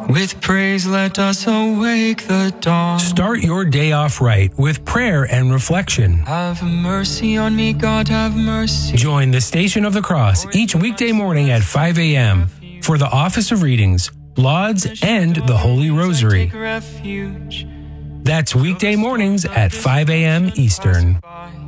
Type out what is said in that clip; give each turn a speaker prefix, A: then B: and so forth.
A: With praise let us awake the dawn.
B: Start your day off right with prayer and reflection.
A: Have mercy on me, God, have mercy.
B: Join the Station of the Cross each weekday morning at 5 a.m. for the Office of Readings, Lauds, and the Holy Rosary.
A: Refuge.
B: That's weekday mornings at 5 a.m. Eastern.